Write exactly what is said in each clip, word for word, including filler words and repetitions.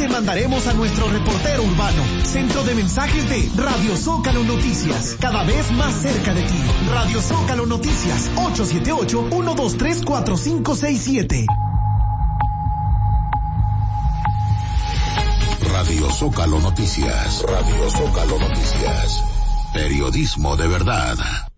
mandaremos a nuestro reportero urbano. Centro de mensajes de Radio Zócalo Noticias, cada vez más cerca de ti. Radio Zócalo Noticias, ocho siete ocho, uno dos tres, cuatro cinco seis siete. Radio Zócalo Noticias. Radio Zócalo Noticias. Periodismo de verdad.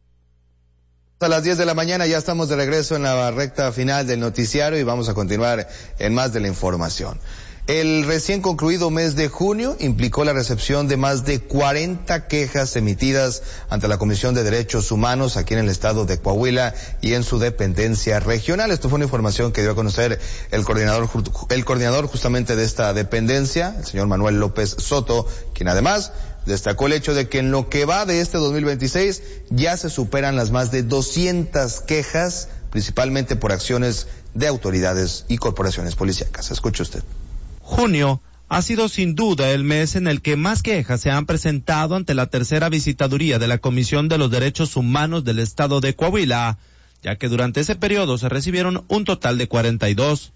A las diez de la mañana ya estamos de regreso en la recta final del noticiario y vamos a continuar en más de la información. El recién concluido mes de junio implicó la recepción de más de cuarenta quejas emitidas ante la Comisión de Derechos Humanos aquí en el estado de Coahuila y en su dependencia regional. Esto fue una información que dio a conocer el coordinador, el coordinador justamente de esta dependencia, el señor Manuel López Soto, quien además destacó el hecho de que en lo que va de este dos mil veintiséis ya se superan las más de doscientas quejas, principalmente por acciones de autoridades y corporaciones policíacas. Escuche usted. Junio ha sido sin duda el mes en el que más quejas se han presentado ante la tercera visitaduría de la Comisión de los Derechos Humanos del estado de Coahuila, ya que durante ese periodo se recibieron un total de cuarenta y dos.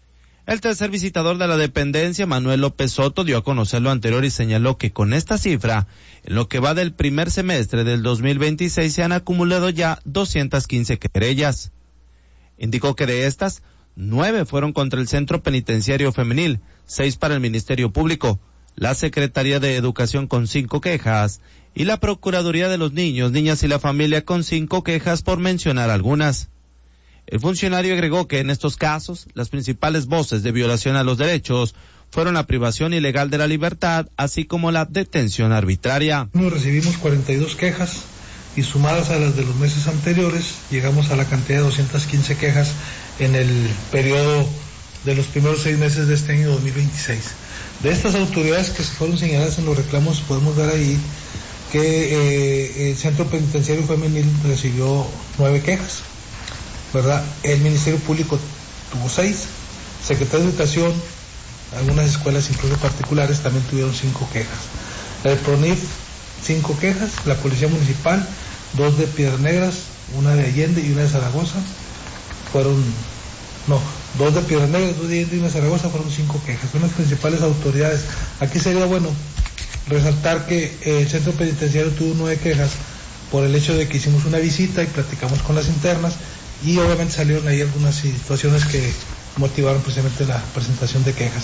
El tercer visitador de la dependencia, Manuel López Soto, dio a conocer lo anterior y señaló que con esta cifra, en lo que va del primer semestre del dos mil veintiséis, se han acumulado ya doscientas quince querellas. Indicó que de estas, nueve fueron contra el Centro Penitenciario Femenil, seis para el Ministerio Público, la Secretaría de Educación con cinco quejas y la Procuraduría de los Niños, Niñas y la Familia con cinco quejas, por mencionar algunas. El funcionario agregó que en estos casos, las principales voces de violación a los derechos fueron la privación ilegal de la libertad, así como la detención arbitraria. Nos recibimos cuarenta y dos quejas y sumadas a las de los meses anteriores, llegamos a la cantidad de doscientas quince quejas en el periodo de los primeros seis meses de este año dos mil veintiséis. De estas autoridades que se fueron señaladas en los reclamos, podemos ver ahí que eh, el Centro Penitenciario Femenil recibió nueve quejas, ¿verdad? El Ministerio Público tuvo seis, Secretaría de Educación, algunas escuelas incluso particulares también tuvieron cinco quejas. El PRONIF, cinco quejas, la Policía Municipal, dos de Piedras Negras, una de Allende y una de Zaragoza, fueron, no, dos de Piedras Negras, dos de Allende y una de Zaragoza, fueron cinco quejas. Son las principales autoridades. Aquí sería bueno resaltar que el Centro Penitenciario tuvo nueve quejas por el hecho de que hicimos una visita y platicamos con las internas, y obviamente salieron ahí algunas situaciones que motivaron precisamente la presentación de quejas.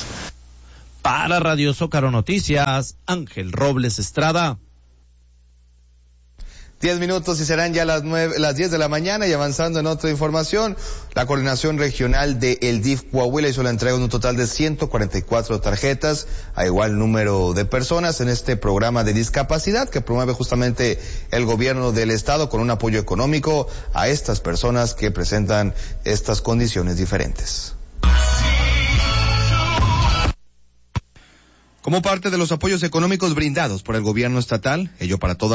Para Radio Zócalo Noticias, Ángel Robles Estrada. Diez minutos y serán ya las nueve, las diez de la mañana. Y avanzando en otra información, la Coordinación Regional de el D I F Coahuila hizo la entrega de un total de ciento cuarenta y cuatro tarjetas a igual número de personas en este programa de discapacidad que promueve justamente el gobierno del estado con un apoyo económico a estas personas que presentan estas condiciones diferentes. Como parte de los apoyos económicos brindados por el gobierno estatal, ello para toda